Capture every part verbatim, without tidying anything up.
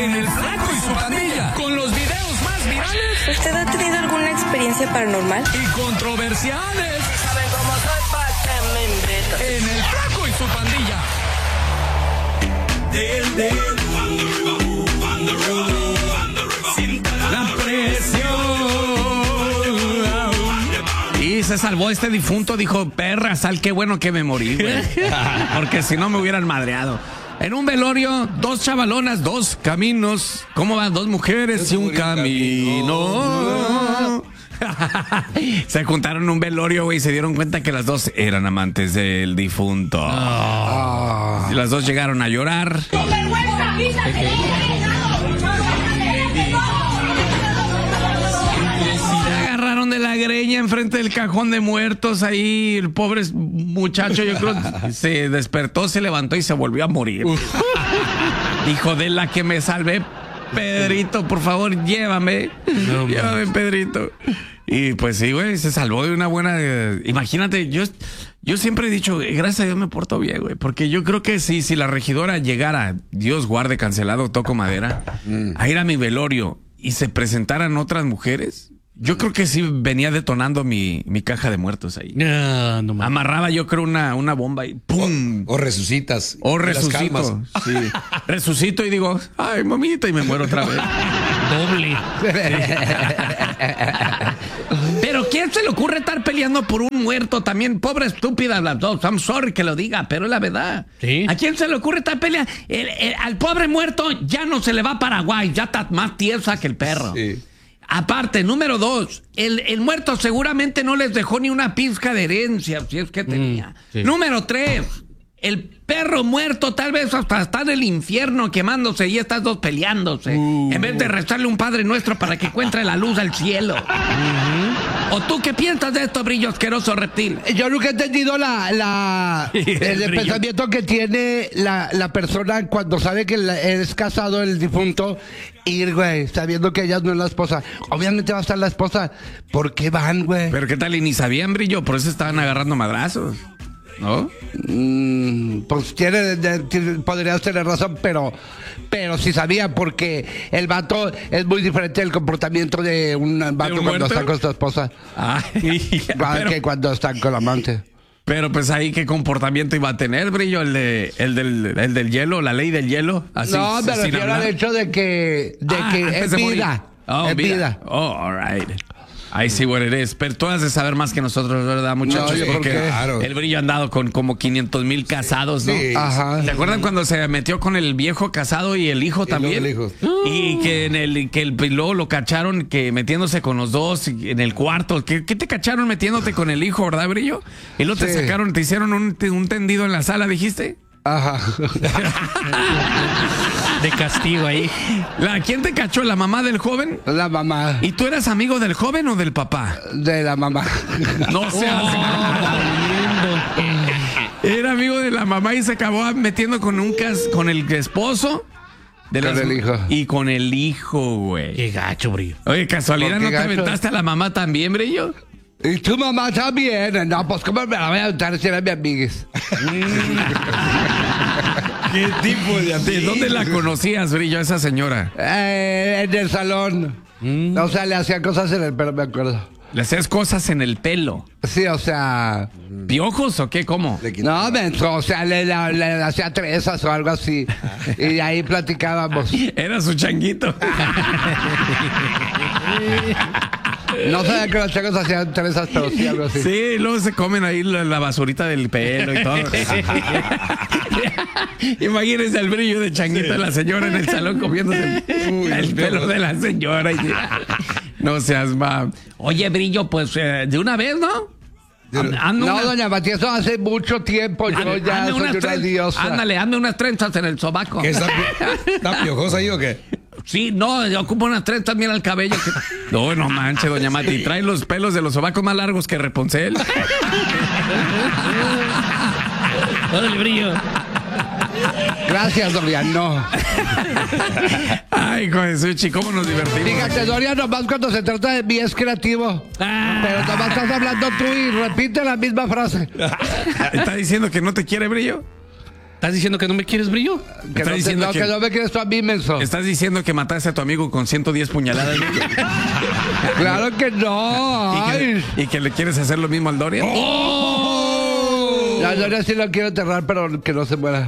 en El Flaco y su Pandilla, con los videos más virales. ¿Usted ha tenido alguna experiencia paranormal? Y controversiales. ¿Saben cómo soy? Pa' que me invito. En El Flaco y su Pandilla. Del, del, la presión. Y se salvó este difunto, dijo, perra, sal, qué bueno que me morí, güey. Porque si no me hubieran madreado. En un velorio, dos chavalonas, dos caminos. ¿Cómo van? Dos mujeres y un camino. Se juntaron en un velorio, güey, y se dieron cuenta que las dos eran amantes del difunto. Oh. Y las dos llegaron a llorar. ¡Con vergüenza! Se agarraron de la greña enfrente del cajón de muertos. Ahí el pobre muchacho, yo creo, se despertó, se levantó y se volvió a morir. Dijo, de la que me salvé, Pedrito, por favor, llévame. No, llévame, Pedrito. Y pues sí, güey, se salvó de una buena... Eh, imagínate, yo, yo siempre he dicho, gracias a Dios me porto bien, güey. Porque yo creo que sí, si la regidora llegara, Dios guarde, cancelado, toco madera, mm. a ir a mi velorio y se presentaran otras mujeres... Yo creo que sí venía detonando mi, mi caja de muertos ahí. No, no mames. Amarraba yo creo una, una bomba y ¡pum! O, o resucitas. O resucito. Sí. Resucito y digo, ay, mamita, y me muero otra vez. Doble. Pero ¿quién se le ocurre estar peleando por un muerto también? Pobre estúpida las dos. I'm sorry que lo diga, pero es la verdad. ¿Sí? ¿A quién se le ocurre estar peleando? El, el, al pobre muerto ya no se le va a Paraguay. Ya está más tiesa que el perro. Sí. Aparte, número dos, el, el muerto seguramente no les dejó ni una pizca de herencia, si es que tenía. Mm, sí. Número tres, el perro muerto tal vez hasta está en el infierno quemándose y estas dos peleándose. Uh. En vez de rezarle un Padre Nuestro para que encuentre la luz al cielo. Uh-huh. ¿O tú qué piensas de esto, brillo asqueroso reptil? Yo nunca he entendido la, la el, el pensamiento que tiene la, la persona cuando sabe que la, es casado el difunto. Ir, güey, sabiendo que ella no es la esposa. Obviamente va a estar la esposa. ¿Por qué van, güey? Pero qué tal, y ni sabían, brillo, por eso estaban agarrando madrazos, ¿no? Mm, pues tiene, de, de, podrías tener razón, pero pero sí sabía, porque el vato es muy diferente del comportamiento de un vato ¿De un cuando está con su esposa. Ay, pero... que cuando están con la amante. Pero pues ahí qué comportamiento iba a tener, brillo, el de el del, el del hielo, la ley del hielo. Así, no, me refiero al hecho de que, de ah, que es vida. Oh, es vida. vida. Oh, all right. I see what it is. Pero tú has de saber más que nosotros, ¿verdad, muchachos? No, porque claro. El brillo ha andado con como quinientos mil casados, ¿no? Sí. Ajá. ¿Te acuerdan cuando se metió con el viejo casado y el hijo y también? El hijo. Y que en el que el luego lo cacharon que metiéndose con los dos en el cuarto. ¿Qué, qué te cacharon metiéndote con el hijo, verdad, brillo? Y luego sí. te sacaron, te hicieron un, un tendido en la sala, ¿dijiste? Ajá. De castigo ahí. ¿La, ¿Quién te cachó? ¿La mamá del joven? La mamá. ¿Y tú eras amigo del joven o del papá? De la mamá. No seas. Oh, era amigo de la mamá y se acabó metiendo con un cas con el esposo. De con las, el hijo. Y con el hijo, güey. Qué gacho, brillo. Oye, ¿casualidad no te gacho? aventaste a la mamá también, brillo? Y tu mamá también. No, pues cómo me la voy a aventar si eran mis amigues. ¿Qué tipo de ¿De dónde la conocías, brillo, esa señora? Eh, en el salón. Mm. O sea, le hacía cosas en el pelo, me acuerdo. ¿Le hacías cosas en el pelo? Sí, o sea... ¿Piojos o qué? ¿Cómo? No, menso, o sea, le, le, le hacía trenzas o algo así. Y ahí platicábamos. Era su changuito. No sabía que los changos hacían trenzas, pero sí, algo así. Sí, luego se comen ahí la, la basurita del pelo y todo. Imagínense el brillo de changuito sí. de la señora en el salón comiéndose el, Uy, el pelo de la señora. Y, no seas ma. Oye, brillo, pues eh, de una vez, ¿no? Ando no, una... doña Matías, eso hace mucho tiempo. Yo ande, ya ande soy una tren... diosa. Ándale, ande unas trenzas en el sobaco. ¿Qué está, está piojosa ahí o qué? Sí, no, yo ocupo unas trenzas, mira el cabello. Que... No, no manches, doña Mati. Trae los pelos de los sobacos más largos que Rapunzel. Órale, brillo. Gracias, Dorian, no. Ay, Josuchi, ¿cómo nos divertimos? Fíjate, Dorian, nomás cuando se trata de mí es creativo. Ah. Pero nomás estás hablando tú y repite la misma frase. ¿Está diciendo que no te quiere, brillo? ¿Estás diciendo que no me quieres, Brillo? Que Está no, te- diciendo no, que- que no me quieres tú a mí, menso. ¿Estás diciendo que mataste a tu amigo con ciento diez puñaladas? Claro que no. ¿Y Ay. que, y que le quieres hacer lo mismo al Dorian? La Doria sí lo quiero enterrar, pero que no se muera.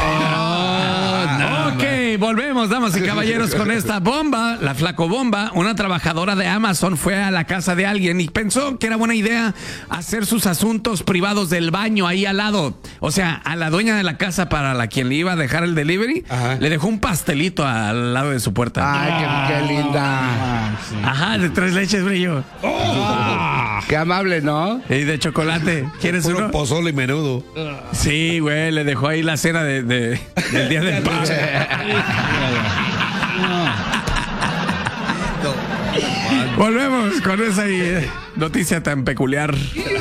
Ok, volvemos, damas y caballeros, con esta bomba, la flaco bomba. Una trabajadora de Amazon fue a la casa de alguien y pensó que era buena idea hacer sus asuntos privados del baño ahí al lado. O sea, a la dueña de la casa para la quien le iba a dejar el delivery, Ajá. le dejó un pastelito al lado de su puerta. Ay, qué, qué linda. Ajá, de tres leches, Brillo. Qué amable, ¿no? Y de chocolate. ¿Quieres Puro uno? pozole y menudo. Sí, güey, le dejó ahí la cena de, de- del día del padre. Volvemos con esa eh, noticia tan peculiar.